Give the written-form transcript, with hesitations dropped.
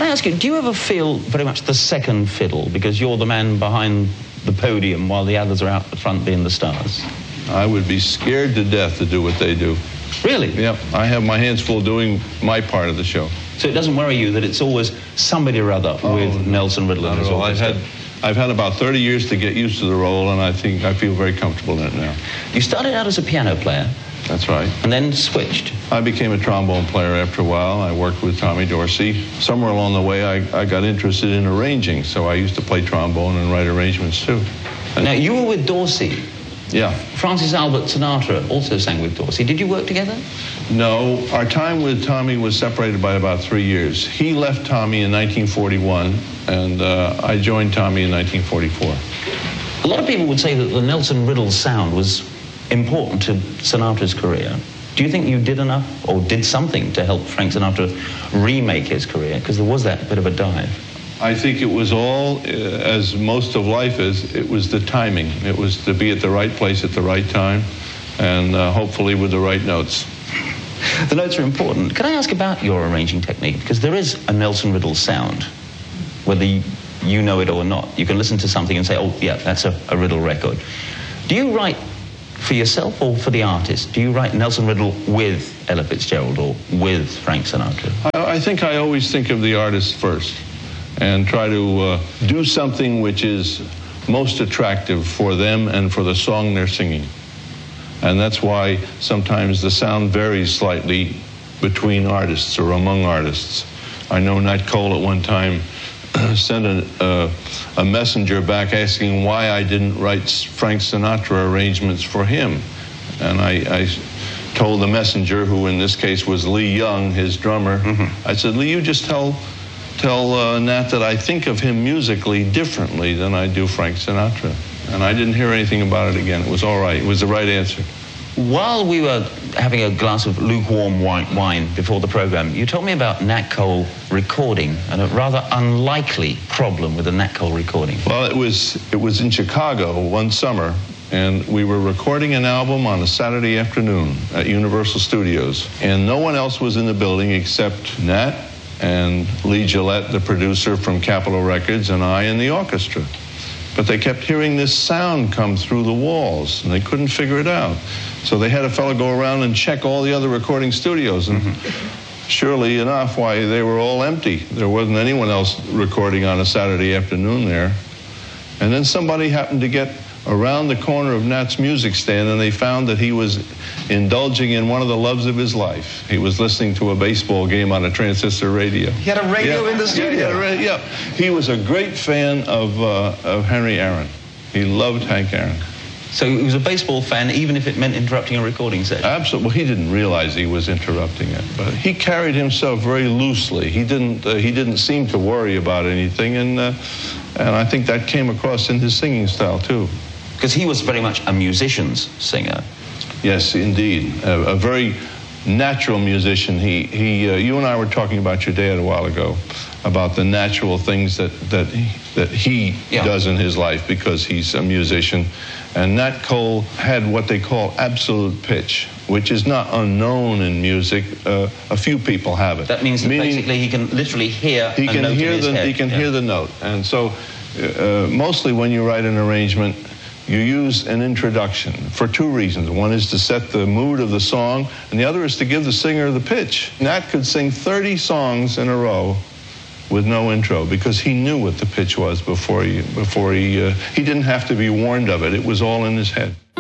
Can I ask you, do you ever feel very much the second fiddle because you're the man behind the podium while the others are out the front being the stars? I would be scared to death to do what they do. Really? Yeah, I have my hands full doing my part of the show. So it doesn't worry you that it's always somebody or other with Nelson Riddle and his orchestra? I've had about 30 years to get used to the role, and I feel very comfortable in it now. You started out as a piano player. That's right. And then switched. I became a trombone player after a while. I worked with Tommy Dorsey. Somewhere along the way, I got interested in arranging, so I used to play trombone and write arrangements too. Now, you were with Dorsey. Yeah. Francis Albert Sinatra also sang with Dorsey. Did you work together? No. Our time with Tommy was separated by about 3 years. He left Tommy in 1941, and I joined Tommy in 1944. A lot of people would say that the Nelson Riddle sound was important to Sinatra's career. Do you think you did enough or did something to help Frank Sinatra remake his career? Because there was that bit of a dive. I think it was all, as most of life is, it was the timing. It was to be at the right place at the right time and hopefully with the right notes. The notes are important. Can I ask about your arranging technique? Because there is a Nelson Riddle sound, whether you know it or not. You can listen to something and say, oh, yeah, that's a Riddle record. Do you write for yourself or for the artist? Do you write Nelson Riddle with Ella Fitzgerald or with Frank Sinatra? I think I always think of the artist first and try to do something which is most attractive for them and for the song they're singing. And that's why sometimes the sound varies slightly between artists or among artists. I know Nat Cole at one time sent a messenger back asking why I didn't write Frank Sinatra arrangements for him. And I told the messenger, who in this case was Lee Young, his drummer, I said, Lee, you just tell Nat that I think of him musically differently than I do Frank Sinatra. And I didn't hear anything about it again. It was all right. It was the right answer. While we were having a glass of lukewarm wine before the program, you told me about Nat Cole recording and a rather unlikely problem with a Nat Cole recording. Well, it was in Chicago one summer, and we were recording an album on a Saturday afternoon at Universal Studios. And no one else was in the building except Nat and Lee Gillette, the producer from Capitol Records, and I in the orchestra. But they kept hearing this sound come through the walls, and they couldn't figure it out. So they had a fellow go around and check all the other recording studios, and surely enough, why, they were all empty. There wasn't anyone else recording on a Saturday afternoon there. And then somebody happened to get around the corner of Nat's music stand, and they found that he was indulging in one of the loves of his life. He was listening to a baseball game on a transistor radio. He had a radio in the studio? Yeah. He was a great fan of Henry Aaron. He loved Hank Aaron. So he was a baseball fan, even if it meant interrupting a recording session? Absolutely. Well, he didn't realize he was interrupting it, but he carried himself very loosely. He didn't seem to worry about anything, and I think that came across in his singing style too. Because he was very much a musician's singer. Yes, indeed. A very natural musician. You and I were talking about your dad a while ago, about the natural things that he does in his life because he's a musician. And Nat Cole had what they call absolute pitch, which is not unknown in music. A few people have it. That means that basically he can literally hear a note in his head. He can hear the note. And so mostly when you write an arrangement, you use an introduction for two reasons. One is to set the mood of the song, and the other is to give the singer the pitch. Nat could sing 30 songs in a row with no intro because he knew what the pitch was before he didn't have to be warned of it. It was all in his head.